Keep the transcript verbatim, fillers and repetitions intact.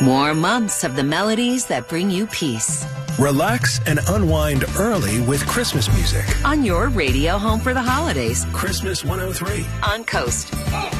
More months of the melodies that bring you peace. Relax and unwind early with Christmas music. On your radio home for the holidays. Christmas one oh three. On Coast.